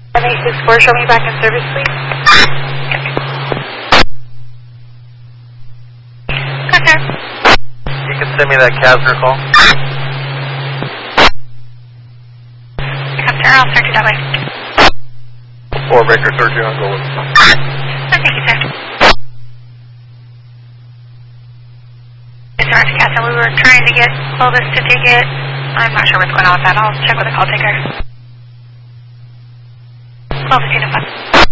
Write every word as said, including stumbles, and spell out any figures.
one eight six four, show me back in service, please. Cutter. You can send me that Casner call. Cutter, I'll start you that way. Or Baker Surgery on Gold. Oh, thank you, sir. Mister Articasa, we were trying to get Clovis to take it. I'm not sure what's going on with that. I'll check with the call taker. Clovis, Unit five.